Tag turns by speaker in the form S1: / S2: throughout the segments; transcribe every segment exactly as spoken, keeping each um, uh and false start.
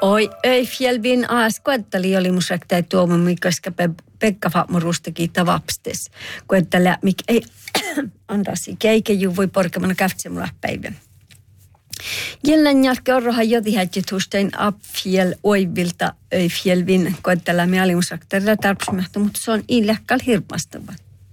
S1: Oi, ei fjälvin aas kuettali oli musaktai tuomu, koska Pekka Fatmurustakin tavapstes. Kuettali, mikä ei andasi keikeju voi porkamana käftsemulla päivän. Jälleen jälkeen orrohan jotihätjätustein apfjäl oivilta ei fjälvin kuettali me oli musaktailla tarpsmähtä, mutta se on illäkkäl hirmastava.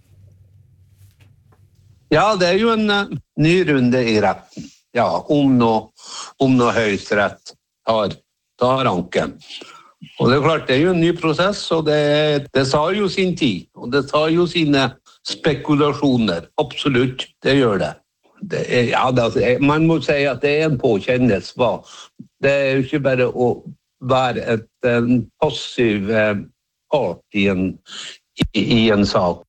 S2: Ja, det är ju en uh, ny runde i rätten. Ja, om nå om nå höjsträtt tar, tar anken. Och det är klart, det är ju en ny process och det, det tar ju sin tid. Och det tar ju sina spekulationer. Absolut, det gör det. det är, ja, det, man måste säga att det är en påkännelse. Va? Det är ju inte bara att vara ett, en passiv eh, part i en, i, i en sak.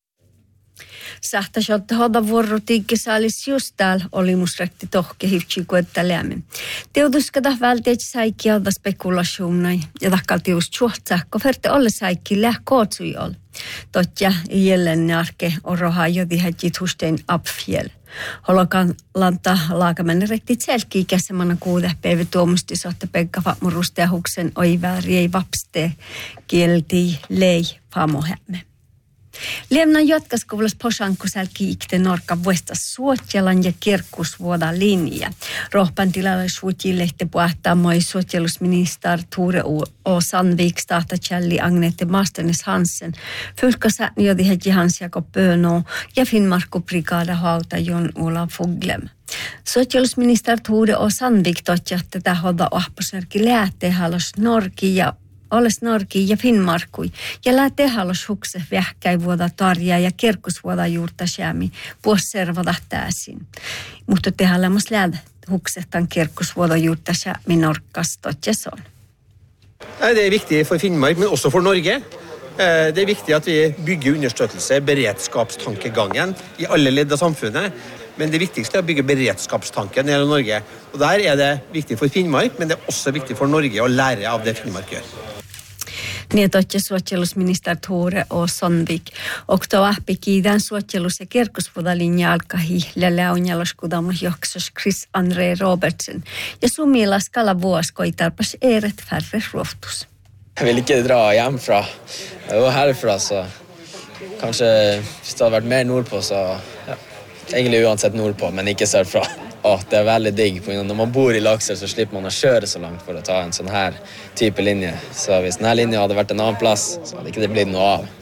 S1: Sähtäisöltä hoda vuorotiikki saalis just täällä oli musrekti tohke hivtsi kuetteleämin. Teutuskata välteet säikki alta spekulationnai ja takkalti just suhtsähko ferte olle säikki läh kootsui ol. Totja jälleen narke oroha jodi hätjit hustein apfjel. Holokan lanta laakamen rekti tselkki käsemana kuude päivä tuomusti sotte Pekka Fatmurusta ja huksen oi vääri ei vapste kielti lei famohämme. Liemnan jatkaskuvulas posankusel kiikte norka vuesta Suotjalan ja Kirkkusvuoda linja. Rohpan tilalla suotjillehti puhtaa moi suotjelusminister Tore O. Sandvik stahtatjalli Agnete Masternes Hansen. Fylkasääni jodi heti Hans Jakob Böno ja Finnmarkku brigada hauta Jon Ola Foglem. Suotjelusminister Tore O. Sandvik totjat tätä hoda ahposnerki läätte halos norki ja Oles Norki ja Finnmarkui ja lähtee halos hukse vähkäi vuoda tarjaa ja Kirkkusvuoda juurta säämi puosservada täysin. Mutta tehdään lämmas lähdä huksetan Kirkkusvuoda juurta säämi norkas totjason.
S3: Det är viktigt för Finnmark, men också för Norge. Det är viktigt att vi bygger understøttelse, beredskapstankegangen i alle ledd av samfunnet. Men det viktigste er å bygge beredskapstanken i Norge. Og der er det viktig for Finnmark, men det er også viktig for Norge å lære av det Finnmark gjør.
S1: Niin totja suotjelusminister Tore O. Sandvik. Okto ahpikiidään suotjelus- ja Kirkkusvuodalinja alkahi läläunjalaskudamus joksas Chris André Robertsen. Ja sumilas kala vuos koitarpas eret färre ruoftus.
S4: Jag vill inte dra hemifrån. Jag var härifrån så kanske hvis det hade varit mer nordpå så ja, egentlig uansett nordpå, men inte så härifrån. Ja, det är väldigt digg. När man bor i Laxer så slipper man att köra så långt för att ta en sån här typ av linje. Så hvis den här linjen hade varit en annan plats så hade det inte blivit något av.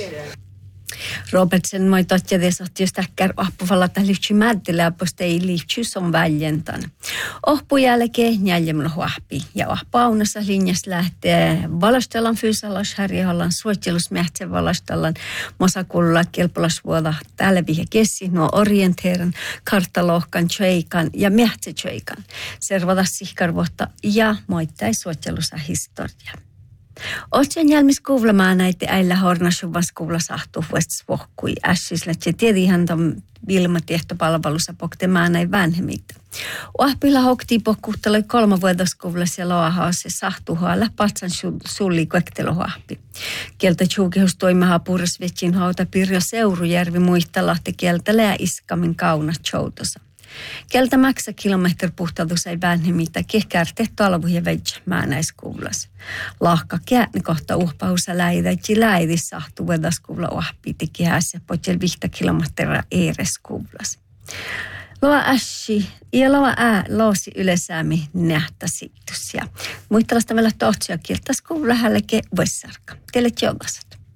S1: Robertsen moi totja des att just äkkär ahpuvallata lyhtsy mäddillä posta ei lyhtsy som väljentan. Ohpu jälkeen jäljemlo huahpi ja ahpaunassa linjas lähtee valastellan fyysalas härjehallan suotjelusmähtsen valastellan mosakulla kelpolasvuoda tälvi ja kessi nuo orienteeran karttalohkan tjöikan ja mähtsetjöikan. Servada sihkarvuotta ja moittai suotjelusa historia. Otsen jälmis kuuvlamaan näitä äillä hornasuvas kuuvla sahtuu vuodesta vohkui ässisillä, että tiedi ihan tämän Vilma-tiehtopalvelussa poktemaan näin vanhemmita. Oahpilla hoktiin pokkuhteloi kolme vuodas kuuvlas ja loahaassa sahtuhaalla patsan sulli kuektelohuahpi. Kieltä tjuukehus toimaha pursvetsin hauta Pirjo Seurujärvi muistalahti kieltä lää iskamin kaunat joutosa. Kieltä maksa kilometri puhtautus ei vanhemmita kehkärte talvuja veitsi määnäiskuulas. Lahka kääni kohta uhpausa läidäji läidis sahtu vedaskuula ohpiti kehässä potjel vihta kilometriä eereskuulas. Loa ässi ja loa ää loosi ylesäämi nähtäsittus ja muistelasta vielä tohtsia kieltäskuula hälke vessarka. Teille joudasat.